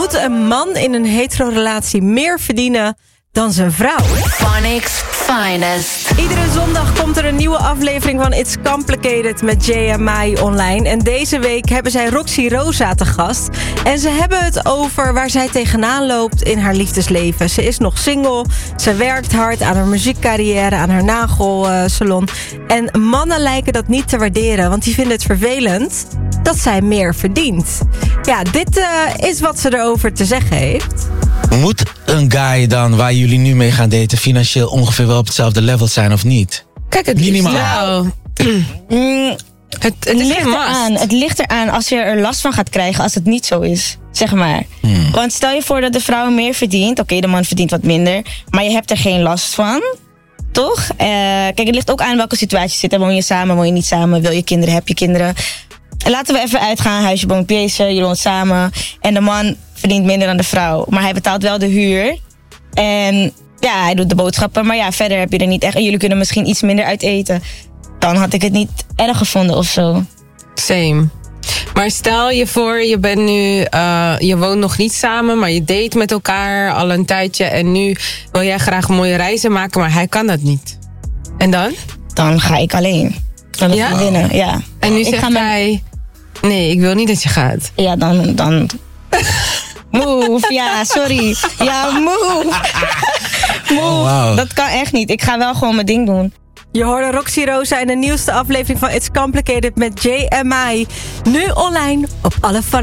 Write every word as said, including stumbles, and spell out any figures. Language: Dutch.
Moet een man in een hetero-relatie meer verdienen dan zijn vrouw? Phonics Finest. Iedere zondag komt er een nieuwe aflevering van It's Complicated met Jay en Mai online. En deze week hebben zij Roxy Rosa te gast. En ze hebben het over waar zij tegenaan loopt in haar liefdesleven. Ze is nog single, ze werkt hard aan haar muziekcarrière, aan haar nagelsalon. En mannen lijken dat niet te waarderen, want die vinden het vervelend dat zij meer verdient. Ja, dit uh, is wat ze erover te zeggen heeft. Moet een guy dan waar jullie nu mee gaan daten financieel ongeveer wel op hetzelfde level zijn of niet? Kijk, het Minimaal. Nou, Mm, het, het, het, is ligt geen eraan, must. het ligt eraan als je er last van gaat krijgen als het niet zo is, zeg maar. Hmm. Want stel je voor dat de vrouw meer verdient. Oké, okay, de man verdient wat minder. Maar je hebt er geen last van. Toch? Uh, kijk, het ligt ook aan welke situatie je zit. Woon je samen, woon je niet samen? Wil je kinderen, heb je kinderen? En laten we even uitgaan. Huisje, boom, pezen, je woont samen. En de man verdient minder dan de vrouw. Maar hij betaalt wel de huur. En ja, hij doet de boodschappen. Maar ja, verder heb je er niet echt. En jullie kunnen misschien iets minder uit eten. Dan had ik het niet erg gevonden of zo. Same. Maar stel je voor, je bent nu, uh, je woont nog niet samen, maar je date met elkaar al een tijdje. En nu wil jij graag mooie reizen maken, maar hij kan dat niet. En dan? Dan ga ik alleen. Dan Ja? winnen, ja. En nu ik zegt ga met- hij, nee, ik wil niet dat je gaat. Ja, dan... dan... Move, ja, sorry. Ja, move. Move. Oh, wow. Dat kan echt niet. Ik ga wel gewoon mijn ding doen. Je hoorde Roxy Rosa in de nieuwste aflevering van It's Complicated met Jay en Mai. Nu online op alle